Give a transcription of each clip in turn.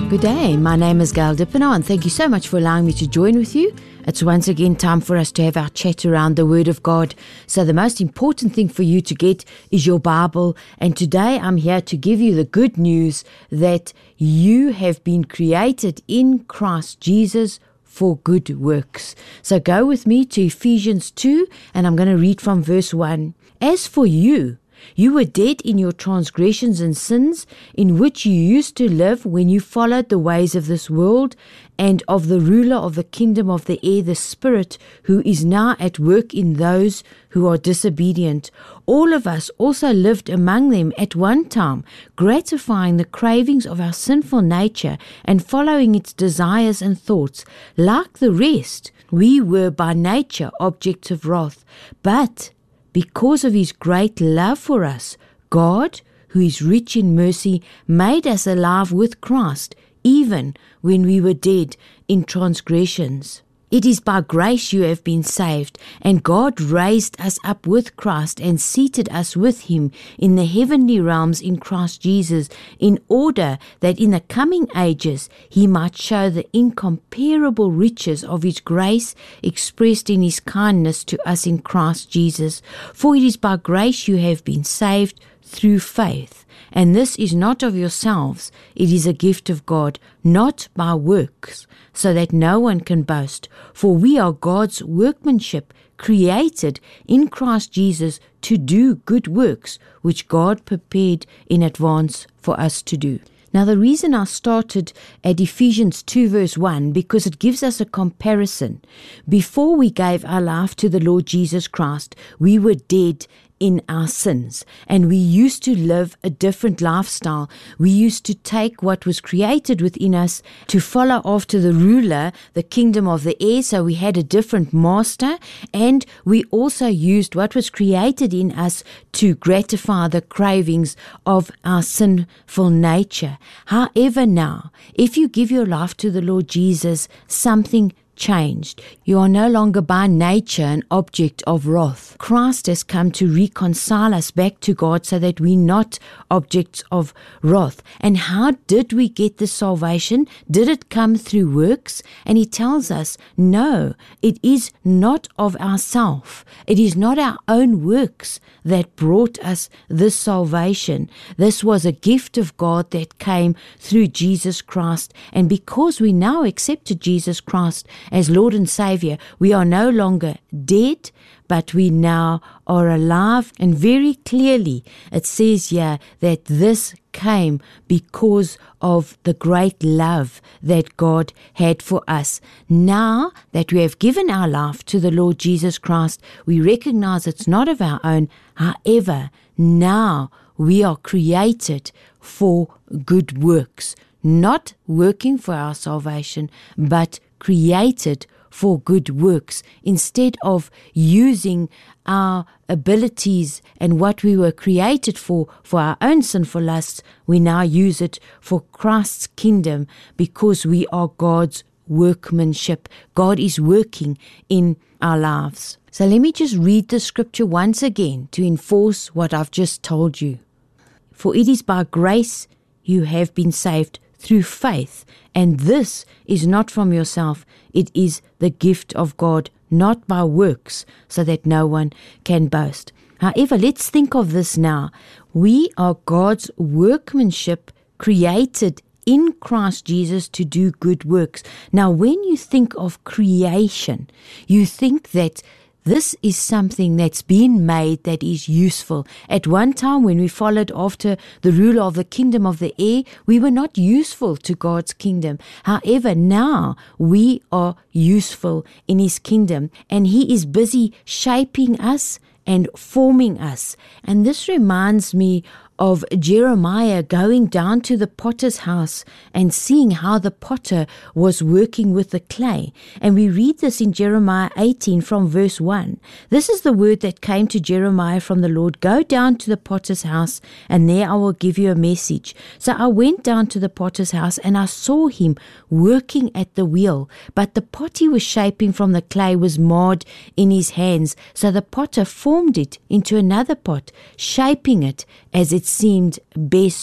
Good day, my name is Gail Dippenaar and thank you so much for allowing me to join with you. It's once again time for us to have our chat around the Word of God. So the most important thing for you to get is your Bible, and today I'm here to give you the good news that you have been created in Christ Jesus for good works. So go with me to Ephesians 2 and I'm going to read from verse 1. As for you, you were dead in your transgressions and sins, in which you used to live when you followed the ways of this world and of the ruler of the kingdom of the air, the Spirit, who is now at work in those who are disobedient. All of us also lived among them at one time, gratifying the cravings of our sinful nature and following its desires and thoughts. Like the rest, we were by nature objects of wrath, but because of His great love for us, God, who is rich in mercy, made us alive with Christ, even when we were dead in transgressions. It is by grace you have been saved, and God raised us up with Christ and seated us with Him in the heavenly realms in Christ Jesus, in order that in the coming ages He might show the incomparable riches of His grace expressed in His kindness to us in Christ Jesus. For it is by grace you have been saved through faith. And this is not of yourselves, it is a gift of God, not by works, so that no one can boast. For we are God's workmanship, created in Christ Jesus to do good works, which God prepared in advance for us to do. Now, the reason I started at Ephesians 2 verse 1, because it gives us a comparison. Before we gave our life to the Lord Jesus Christ, we were dead in our sins, and we used to live a different lifestyle. We used to take what was created within us to follow after the ruler, the kingdom of the air, so we had a different master, and we also used what was created in us to gratify the cravings of our sinful nature. However, now, if you give your life to the Lord Jesus, something changed. You are no longer by nature an object of wrath. Christ has come to reconcile us back to God so that we're not objects of wrath. And how did we get this salvation? Did it come through works? And He tells us, no, it is not of ourselves. It is not our own works that brought us this salvation. This was a gift of God that came through Jesus Christ. And because we now accepted Jesus Christ as Lord and Savior, we are no longer dead, but we now are alive. And very clearly it says here that this came because of the great love that God had for us. Now that we have given our life to the Lord Jesus Christ, we recognize it's not of our own. However, now we are created for good works, not working for our salvation, but created for good works. Instead of using our abilities and what we were created for our own sinful lusts, we now use it for Christ's kingdom, because we are God's workmanship. God is working in our lives. So let me just read the scripture once again to enforce what I've just told you. For it is by grace you have been saved through faith, and this is not from yourself, it is the gift of God, not by works, so that no one can boast. However, let's think of this now. We are God's workmanship, created in Christ Jesus to do good works. Now, when you think of creation, you think that this is something that's been made that is useful. At one time, when we followed after the ruler of the kingdom of the air, we were not useful to God's kingdom. However, now we are useful in His kingdom, and He is busy shaping us and forming us. And this reminds me of Jeremiah going down to the potter's house and seeing how the potter was working with the clay. And we read this in Jeremiah 18 from verse 1. This is the word that came to Jeremiah from the Lord. Go down to the potter's house, and there I will give you a message. So I went down to the potter's house, and I saw him working at the wheel. But the pot he was shaping from the clay was marred in his hands. So the potter formed it into another pot, shaping it as it seemed best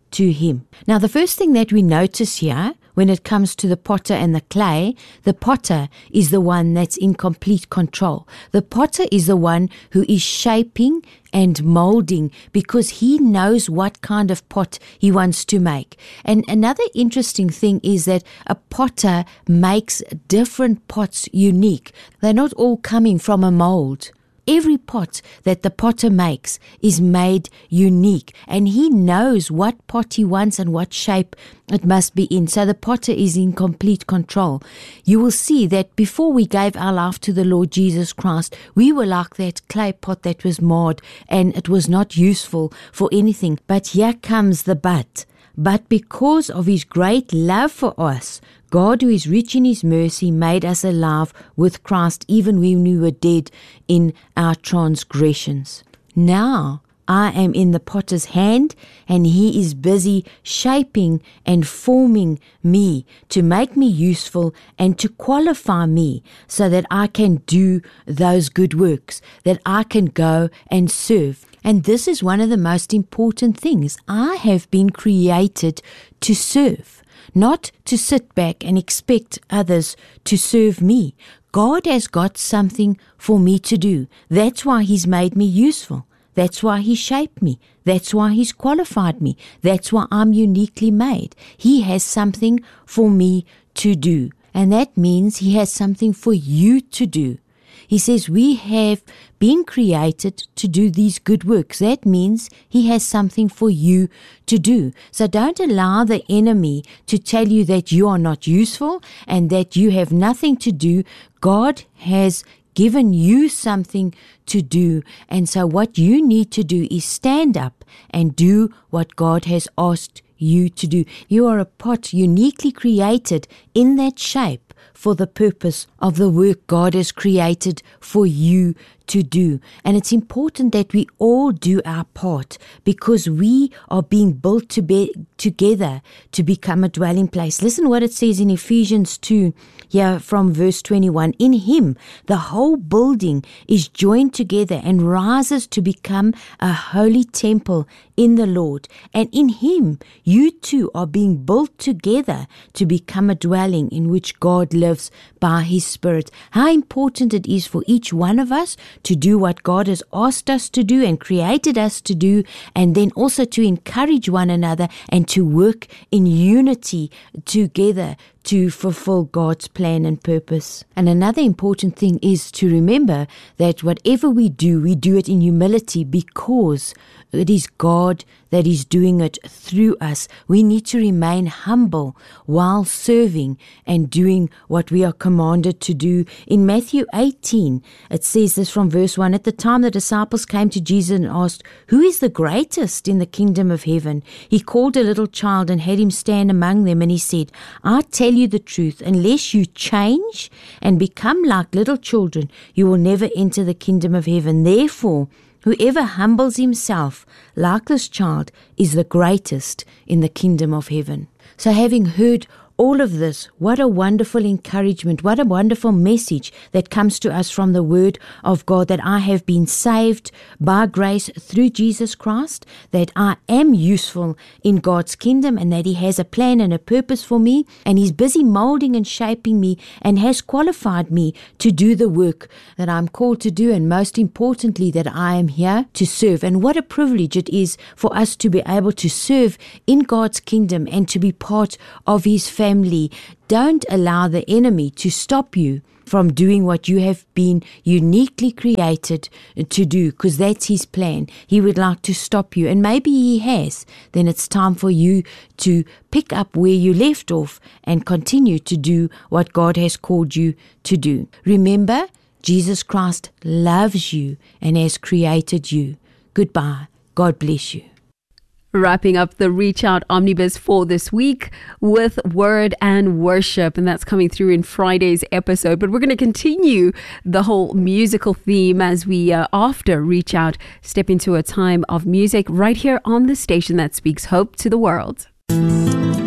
to him. Now, the first thing that we notice here, when it comes to the potter and the clay, the potter is the one that's in complete control. The potter is the one who is shaping and molding because he knows what kind of pot he wants to make. And another interesting thing is that a potter makes different pots unique. They're not all coming from a mold. Every pot that the potter makes is made unique, and he knows what pot he wants and what shape it must be in. So the potter is in complete control. You will see that before we gave our life to the Lord Jesus Christ, we were like that clay pot that was marred and it was not useful for anything. But here comes the but. But because of his great love for us, God, who is rich in his mercy, made us alive with Christ even when we were dead in our transgressions. Now I am in the potter's hand, and he is busy shaping and forming me to make me useful and to qualify me so that I can do those good works, that I can go and serve. And this is one of the most important things. I have been created to serve, not to sit back and expect others to serve me. God has got something for me to do. That's why he's made me useful. That's why he shaped me. That's why he's qualified me. That's why I'm uniquely made. He has something for me to do. And that means he has something for you to do. He says we have been created to do these good works. That means he has something for you to do. So don't allow the enemy to tell you that you are not useful and that you have nothing to do. God has given you something to do. And so what you need to do is stand up and do what God has asked you to do. You are a pot uniquely created in that shape for the purpose of the work God has created for you to do. And it's important that we all do our part because we are being built together to become a dwelling place. Listen what it says in Ephesians 2, here from verse 21. In him, the whole building is joined together and rises to become a holy temple in the Lord. And in him, you too are being built together to become a dwelling in which God lives by his Spirit. How important it is for each one of us to do what God has asked us to do and created us to do, and then also to encourage one another and to work in unity together to fulfill God's plan and purpose. And another important thing is to remember that whatever we do it in humility because it is God that is doing it through us. We need to remain humble while serving and doing what we are commanded to do. In Matthew 18, it says this from verse 1, at the time the disciples came to Jesus and asked, who is the greatest in the kingdom of heaven? He called a little child and had him stand among them, and he said, I tell you the truth, unless you change and become like little children, you will never enter the kingdom of heaven. Therefore, whoever humbles himself like this child is the greatest in the kingdom of heaven. So having heard all of this, what a wonderful encouragement, what a wonderful message that comes to us from the Word of God, that I have been saved by grace through Jesus Christ, that I am useful in God's kingdom, and that He has a plan and a purpose for me, and He's busy molding and shaping me and has qualified me to do the work that I'm called to do, and most importantly, that I am here to serve. And what a privilege it is for us to be able to serve in God's kingdom and to be part of His family. Don't allow the enemy to stop you from doing what you have been uniquely created to do, because that's his plan. He would like to stop you, and maybe he has. Then it's time for you to pick up where you left off and continue to do what God has called you to do. Remember, Jesus Christ loves you and has created you. Goodbye. God bless you. Wrapping up the Reach Out Omnibus for this week with Word and Worship, and that's coming through in Friday's episode. But we're going to continue the whole musical theme as we, after Reach Out, step into a time of music right here on the station that speaks hope to the world.